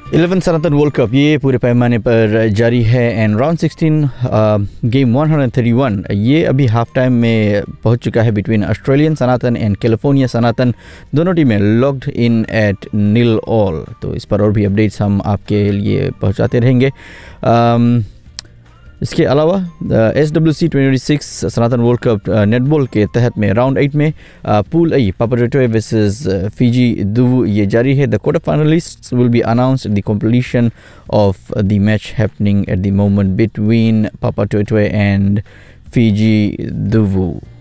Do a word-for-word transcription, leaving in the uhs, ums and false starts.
Eleven सनातन world cup ये पूरे पैमाने पर जारी है and round sixteen game one thirty one ये अभी हाफ टाइम में पहुंच चुका है between Australian Sanatan and California सनातन। दोनों टीमें locked in eight nil all. तो इस पर और भी अपडेट्स हम आपके लिए पहुंचाते रहेंगे। um, इसके अलावा S W C twenty six सनातन वर्ल्ड कप नेटबॉल के तहत में राउंड एट में pool A Papua टोटोए versus Fiji दुवू ये जारी है। The quarter finalists will be announced the completion of the match happening at the moment between Papua टोटोए and Fiji दुवू।